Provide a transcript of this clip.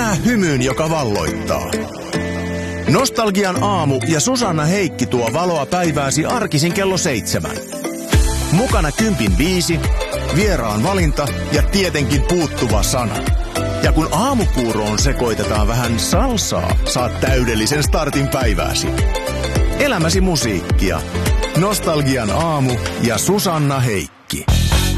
Elää hymyyn, joka valloittaa. Nostalgian aamu ja Susanna Heikki tuo valoa päivääsi arkisin kello 7. Mukana kympin biisi, vieraan valinta ja tietenkin puuttuva sana. Ja kun aamupuuroon sekoitetaan vähän salsaa, saat täydellisen startin päivääsi. Elämäsi musiikkia. Nostalgian aamu ja Susanna Heikki.